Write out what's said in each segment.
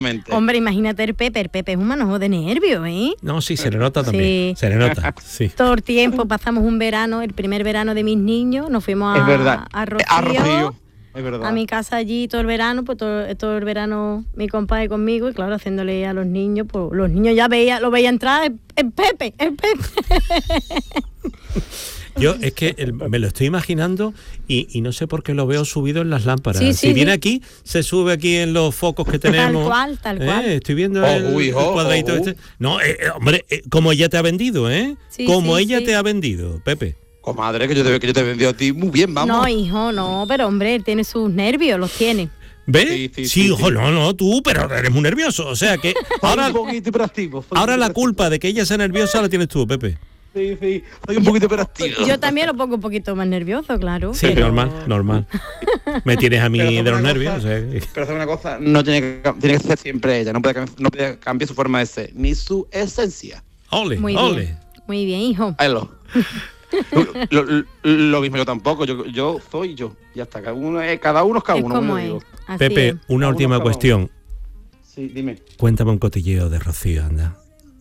Hombre, imagínate el Pepe es un manojo de nervios, ¿eh? No, sí, se le nota también. Sí. Se le nota, sí. Todo el tiempo pasamos un verano, el primer verano de mis niños, nos fuimos a Rocío. Es verdad. A mi casa allí todo el verano, pues todo el verano mi compadre conmigo, y claro, haciéndole a los niños, pues los niños ya lo veía entrar, el Pepe. Yo es que me lo estoy imaginando y no sé por qué lo veo subido en las lámparas. Sí, si viene aquí, se sube aquí en los focos que tenemos. Tal cual. Estoy viendo el cuadradito este. No, hombre, como ella te ha vendido, ¿eh? Sí, como ella te ha vendido, Pepe. Comadre, que yo te he vendido a ti muy bien, vamos. No, hijo, no, pero hombre, él tiene sus nervios, los tiene. ¿Ves? Sí, hijo, no, tú, pero eres muy nervioso. O sea que ahora, un poquito hiperactivo. Ahora la culpa de que ella sea nerviosa la tienes tú, Pepe. Sí, soy un poquito hiperactivo. Yo también lo pongo un poquito más nervioso, claro. Sí, pero... normal. Me tienes a mí de los nervios. Cosa, pero hacer una cosa, no tiene que ser siempre ella, no puede cambiar su forma de ser, ni su esencia. Ole. Muy bien, hijo. Lo mismo yo tampoco, yo soy yo. Ya está, cada uno es cada uno. Como es. Pepe, es. Una última cuestión. Sí, dime. Cuéntame un cotilleo de Rocío, anda.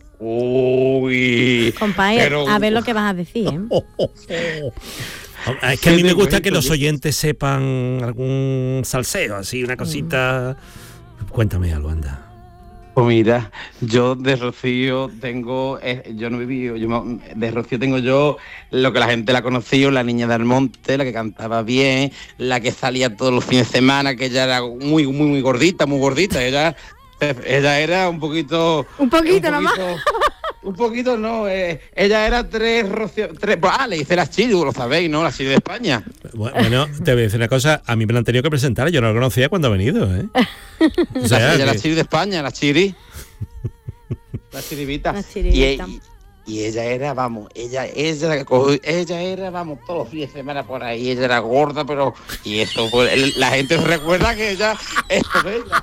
Uy, compadre, a ver lo que vas a decir, ¿eh? Es que a mí me gusta que los oyentes sepan algún salseo, así, una cosita. Cuéntame algo, anda. Pues mira, yo de Rocío tengo, yo no he vivido, de Rocío tengo yo lo que la gente la ha conocido, la niña del monte, la que cantaba bien, la que salía todos los fines de semana, que ella era muy gordita, ella era un poquito nomás. Un poquito no, ella era tres Rocío, le hice la Chiri, lo sabéis, ¿no? La Chiri de España. Bueno, te voy a decir una cosa, a mí me la han tenido que presentar, yo no la conocía cuando ha venido, ¿eh? O sea, la Chiri de España, la Chiri. La Chirivita. Y ella era, ella era, todos los fines de semana por ahí, ella era gorda, pero... Y eso, pues, la gente recuerda que ella es bella.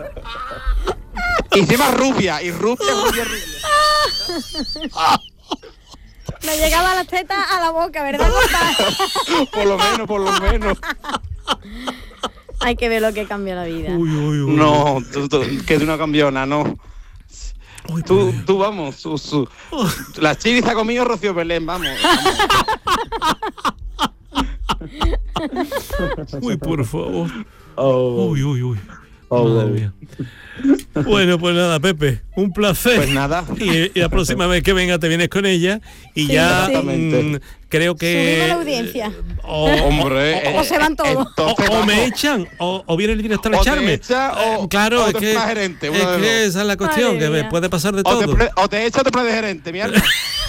Y encima rubia. Me llegaba las tetas a la boca, ¿verdad, compadre? Por lo menos. Hay que ver lo que cambia la vida. Uy. No, tú, que tú no cambió nada, no. Tú vamos, la Chiri se ha comido Rocío Belén, vamos. Uy, por favor. Uy. Madre mía. Bueno, pues nada, Pepe, un placer. Pues nada. Y la próxima vez que venga te vienes con ella y ya creo que... Subimos la audiencia. O se van todos. O me echan, o viene el director a echarme. Claro, es que esa es la cuestión, que me puede pasar de todo. O te echa o te pones de gerente, mierda.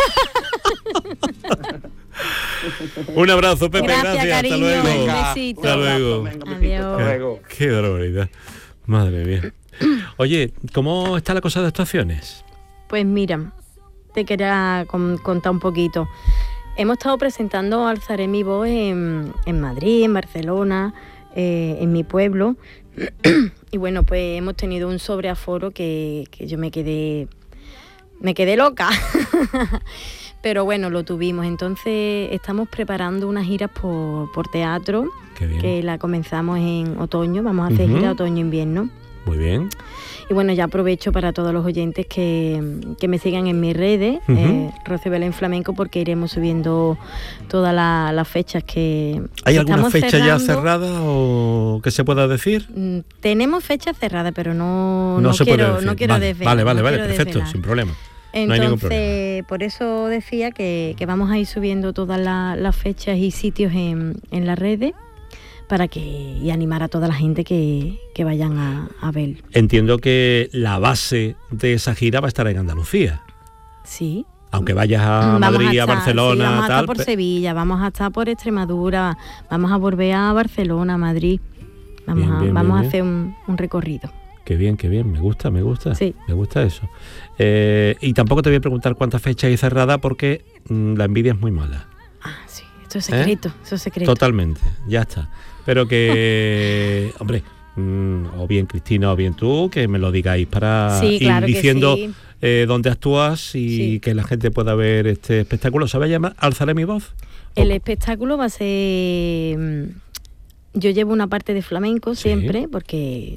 Un abrazo, Pepe, gracias. Cariño, hasta luego. Un besito. Hasta luego. Adiós. Qué barbaridad. Madre mía. Oye, ¿cómo está la cosa de actuaciones? Pues mira, te quería contar un poquito. Hemos estado presentando Alzaré mi voz en Madrid, en Barcelona, en mi pueblo. Y bueno, pues hemos tenido un sobreaforo que yo me quedé loca. Pero bueno, lo tuvimos. Entonces estamos preparando unas giras por teatro, que la comenzamos en otoño. Vamos a hacer gira otoño-invierno. Muy bien. Y bueno, ya aprovecho para todos los oyentes que me sigan en mis redes, Rocío Belén Flamenco, porque iremos subiendo todas las fechas que ¿Hay alguna fecha ya cerrada o que se pueda decir? Tenemos fechas cerradas, pero no quiero desvelar. Vale, perfecto, sin problema. Entonces, por eso decía que vamos a ir subiendo todas las fechas y sitios en las redes y animar a toda la gente que vayan a ver. Entiendo que la base de esa gira va a estar en Andalucía. Sí. Aunque vayas a Madrid, a Barcelona, sí, vamos a tal. estar por Sevilla, vamos a estar por Extremadura, vamos a volver a Barcelona, a Madrid. Vamos a hacer un recorrido. Qué bien, me gusta. Sí. Me gusta eso. Y tampoco te voy a preguntar cuántas fechas hay cerradas porque la envidia es muy mala. Ah, sí, esto es secreto, eso es secreto. Totalmente, ya está. Pero que, hombre, o bien Cristina o bien tú, que me lo digáis para ir diciendo dónde actúas y que la gente pueda ver este espectáculo. ¿Se va a llamar Alzaré mi voz? El espectáculo va a ser... Yo llevo una parte de flamenco siempre, porque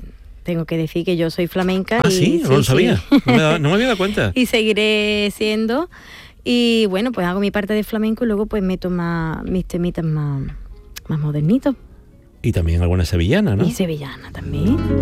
tengo que decir que yo soy flamenca. Ah, sí, no lo sabía. No me había dado cuenta. Y seguiré siendo. Y bueno, pues hago mi parte de flamenco y luego pues meto mis temitas más modernitos. Y también alguna sevillana, ¿no? Y sevillana también.